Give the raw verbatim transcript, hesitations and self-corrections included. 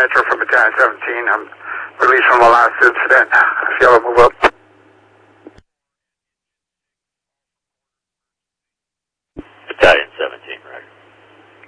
Metro from Battalion seventeen. I'm released from the last incident. If you ever move up.